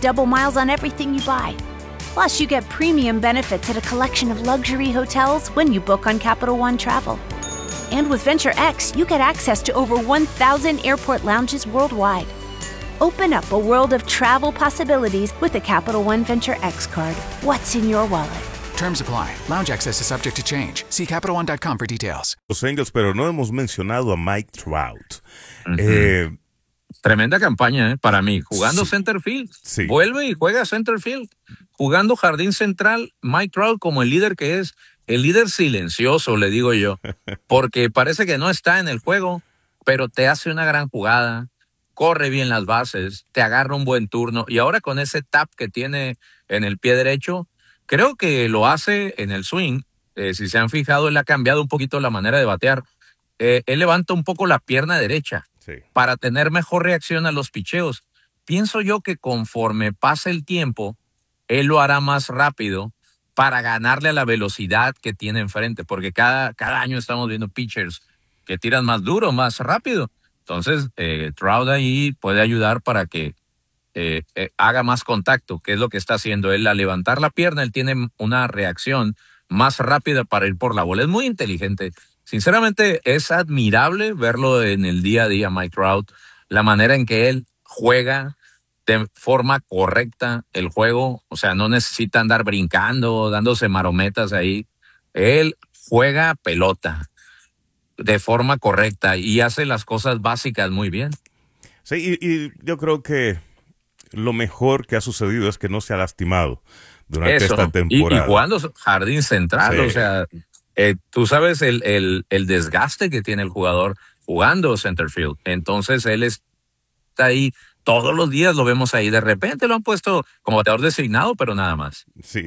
double miles on everything you buy. Plus, you get premium benefits at a collection of luxury hotels when you book on Capital One Travel. And with Venture X, you get access to over 1,000 airport lounges worldwide. Open up a world of travel possibilities with the Capital One Venture X card. What's in your wallet? Terms apply. Lounge access is subject to change. See CapitalOne.com for details. Los Angels, pero no hemos mencionado a Mike Trout. Tremenda campaña, para mí. Jugando center field. Sí. Vuelve y juega center field. Jugando jardín central, Mike Trout como el líder que es. El líder silencioso, le digo yo. Porque parece que no está en el juego, pero te hace una gran jugada. Corre bien las bases, te agarra un buen turno. Y ahora con ese tap que tiene en el pie derecho, creo que lo hace en el swing. Si se han fijado, él ha cambiado un poquito la manera de batear. Él levanta un poco la pierna derecha para tener mejor reacción a los picheos. Pienso yo que conforme pase el tiempo, él lo hará más rápido para ganarle a la velocidad que tiene enfrente, porque cada año estamos viendo pitchers que tiran más duro, más rápido. Entonces, Trout ahí puede ayudar para que haga más contacto, que es lo que está haciendo él. Al levantar la pierna, él tiene una reacción más rápida para ir por la bola. Es muy inteligente. Sinceramente, es admirable verlo en el día a día, Mike Trout, la manera en que él juega de forma correcta el juego. O sea, no necesita andar brincando, dándose marometas ahí. Él juega pelota de forma correcta y hace las cosas básicas muy bien. Sí, y yo creo que lo mejor que ha sucedido es que no se ha lastimado durante esta temporada. Y jugando jardín central, o sea, tú sabes el desgaste que tiene el jugador jugando center field. Entonces él está ahí todos los días, lo vemos ahí. De repente lo han puesto como bateador designado, pero nada más. Sí.